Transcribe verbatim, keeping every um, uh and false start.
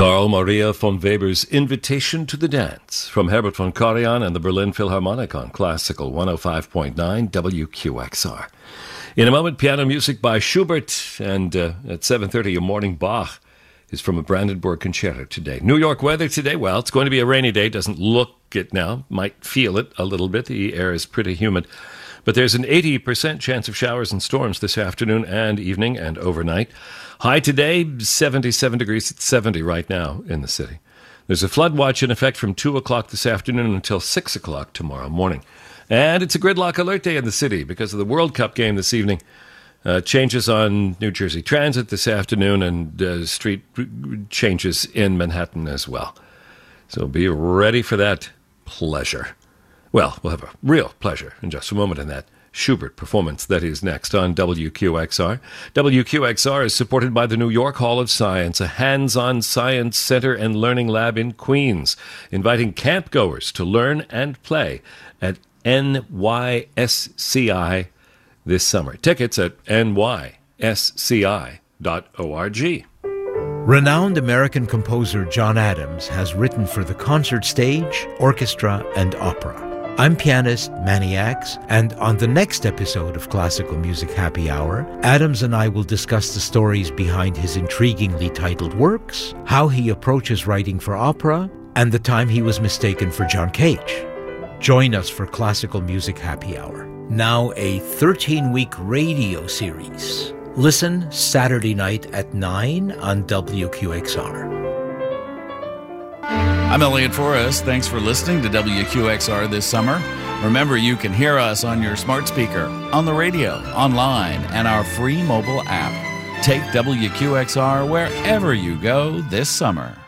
Carl Maria von Weber's Invitation to the Dance from Herbert von Karajan and the Berlin Philharmonic on Classical one oh five point nine W Q X R. In a moment, piano music by Schubert, and uh, at seven thirty, a morning Bach is from a Brandenburg concerto today. New York weather today, well, it's going to be a rainy day. Doesn't look it now. Might feel it a little bit. The air is pretty humid. But there's an eighty percent chance of showers and storms this afternoon and evening and overnight. High today, seventy-seven degrees. It's seventy right now in the city. There's a flood watch in effect from two o'clock this afternoon until six o'clock tomorrow morning. And it's a gridlock alert day in the city because of the World Cup game this evening. Uh, changes on New Jersey Transit this afternoon and uh, street changes in Manhattan as well. So be ready for that pleasure. Well, we'll have a real pleasure in just a moment in that Schubert performance that is next on W Q X R. W Q X R is supported by the New York Hall of Science, a hands-on science center and learning lab in Queens, inviting campgoers to learn and play at N Y S C I this summer. Tickets at N Y S C I dot org. Renowned American composer John Adams has written for the concert stage, orchestra, and opera. I'm pianist Manny Axe, and on the next episode of Classical Music Happy Hour, Adams and I will discuss the stories behind his intriguingly titled works, how he approaches writing for opera, and the time he was mistaken for John Cage. Join us for Classical Music Happy Hour, now a thirteen-week radio series. Listen Saturday night at nine on W Q X R. I'm Elliot Forrest. Thanks for listening to W Q X R this summer. Remember, you can hear us on your smart speaker, on the radio, online, and our free mobile app. Take W Q X R wherever you go this summer.